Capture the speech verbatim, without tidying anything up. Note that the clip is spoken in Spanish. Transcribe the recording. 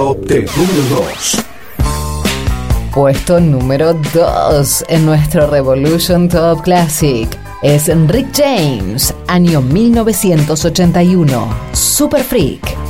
Top del número dos. Puesto número dos en nuestro Revolution Top Classic es Rick James, año mil novecientos ochenta y uno, Super Freak.